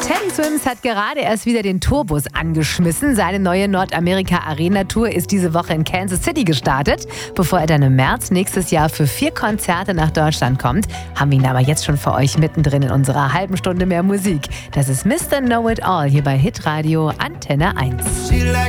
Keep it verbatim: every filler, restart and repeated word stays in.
Teddy Swims hat gerade erst wieder den Tourbus angeschmissen. Seine neue Nordamerika-Arena-Tour ist diese Woche in Kansas City gestartet. Bevor er dann im März nächstes Jahr für vier Konzerte nach Deutschland kommt, haben wir ihn aber jetzt schon für euch mittendrin in unserer halben Stunde mehr Musik. Das ist Mister Know It All hier bei Hitradio Antenne eins.